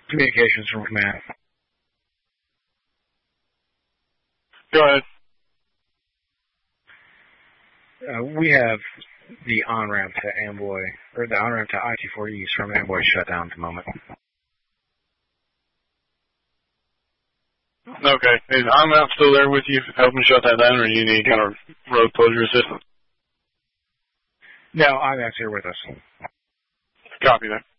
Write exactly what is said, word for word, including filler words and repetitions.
Communications from command. Go ahead. Uh, we have the on-ramp to Amboy, or the on-ramp to I T four East from Amboy shut down at the moment. Okay. Is on-ramp still there with you, helping shut that down, or you need kind of road closure assistance? No, on-ramp's here with us. Copy that.